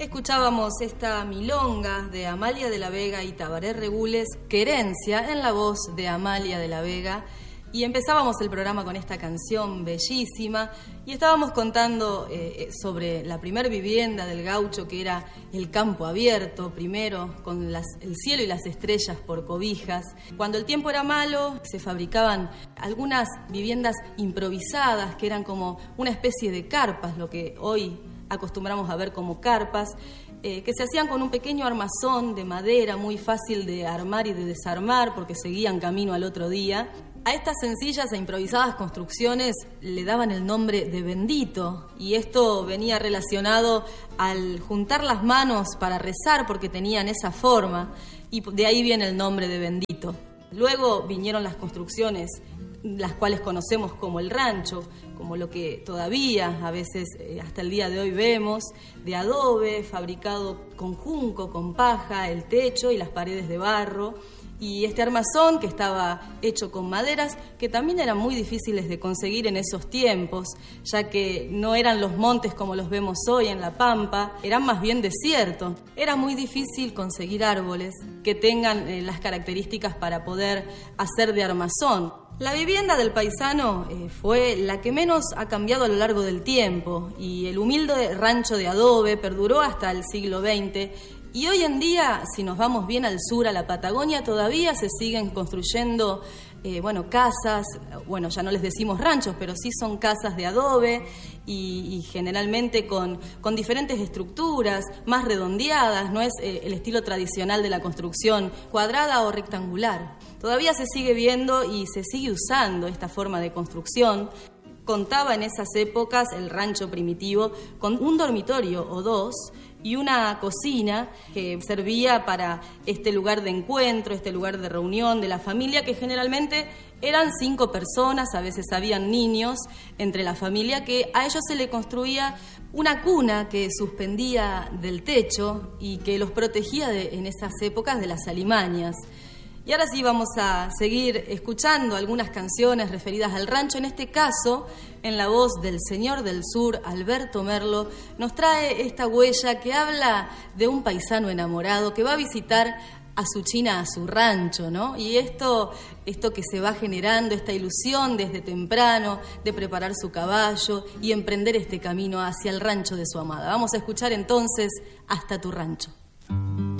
Escuchábamos esta milonga de Amalia de la Vega y Tabaré Regules, Querencia, en la voz de Amalia de la Vega. Y empezábamos el programa con esta canción bellísima y estábamos contando sobre la primer vivienda del gaucho, que era el campo abierto, primero con el cielo y las estrellas por cobijas. Cuando el tiempo era malo, se fabricaban algunas viviendas improvisadas, que eran como una especie de carpas, lo que hoy acostumbramos a ver como carpas, que se hacían con un pequeño armazón de madera muy fácil de armar y de desarmar porque seguían camino al otro día. A estas sencillas e improvisadas construcciones le daban el nombre de bendito, y esto venía relacionado al juntar las manos para rezar porque tenían esa forma, y de ahí viene el nombre de bendito. Luego vinieron las construcciones, las cuales conocemos como el rancho, como lo que todavía a veces hasta el día de hoy vemos, de adobe, fabricado con junco, con paja, el techo y las paredes de barro. Y este armazón, que estaba hecho con maderas, que también eran muy difíciles de conseguir en esos tiempos, ya que no eran los montes como los vemos hoy en la Pampa, eran más bien desiertos. Era muy difícil conseguir árboles que tengan las características para poder hacer de armazón. La vivienda del paisano fue la que menos ha cambiado a lo largo del tiempo, y el humilde rancho de adobe perduró hasta el siglo XX. Y hoy en día, si nos vamos bien al sur, a la Patagonia, todavía se siguen construyendo casas, ya no les decimos ranchos, pero sí son casas de adobe y generalmente con diferentes estructuras, más redondeadas, no es el estilo tradicional de la construcción cuadrada o rectangular. Todavía se sigue viendo y se sigue usando esta forma de construcción. Contaba en esas épocas el rancho primitivo con un dormitorio o dos y una cocina que servía para este lugar de encuentro, este lugar de reunión de la familia, que generalmente eran 5 personas, a veces habían niños entre la familia, que a ellos se le construía una cuna que suspendía del techo y que los protegía en esas épocas de las alimañas. Y ahora sí vamos a seguir escuchando algunas canciones referidas al rancho. En este caso, en la voz del señor del sur, Alberto Merlo, nos trae esta huella que habla de un paisano enamorado que va a visitar a su china, a su rancho, ¿no? Y esto que se va generando, esta ilusión desde temprano de preparar su caballo y emprender este camino hacia el rancho de su amada. Vamos a escuchar entonces Hasta tu rancho.